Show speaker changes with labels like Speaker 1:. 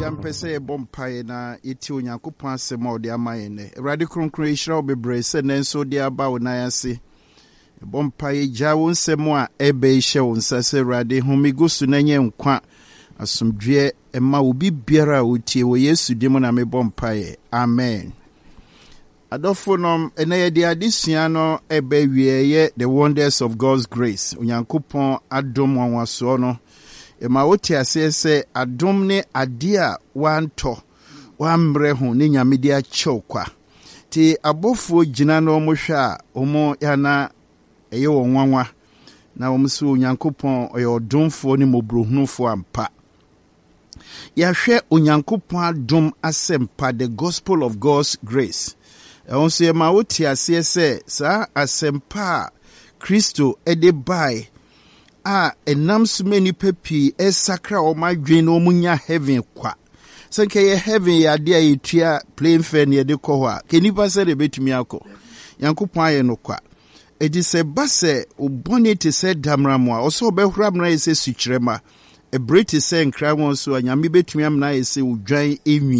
Speaker 1: bia mpese bompae na yeti onyankopon asem a ode amaye ne Awurade kronkron yira obebre se nenso de aba wonan ase bompae ja won nsem a ebe hye won sase Awurade homigusu na nye nkwa asomdwe ema obi biara otie wo Yesu dim na me bompae amen. Adofonom eneye de adesua no ebe wieye the wonders of God's grace onyankopon adom wanwaso no ema wote ase se adom ne ade a wanto wamre ho ne nyamede a chokwa ti abofo gina no mo hwa a omo yana eye wonwanwa na omso onyankopon oyodomfo ne mobrohunufo ampa ya hwe onyankopon adom asempa the gospel of God's grace onse ema wote ase se sa asempa Kristo ede bai enam sumeni pepi esakra o madwen no munya heaven kwa sanke ye heaven ya de ayetua plain fan ye de ko ho a kenipa se de betumi akọ yankopon aye no kwa edi se base obonete se damramu a oso obehura mra ese sukyerema ebreti se nkra won so anyame betumi amna ese odwan enwi